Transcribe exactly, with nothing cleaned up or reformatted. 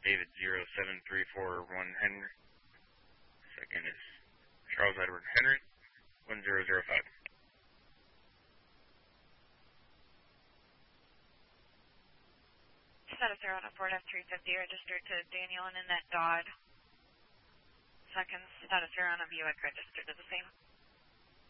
David zero seven three four one Henry. Second is Charles Edward Henry, one zero zero five. Status zero on a Ford F three fifty registered to Daniel and Annette Dodd. Seconds, status zero on a Buick registered to the same.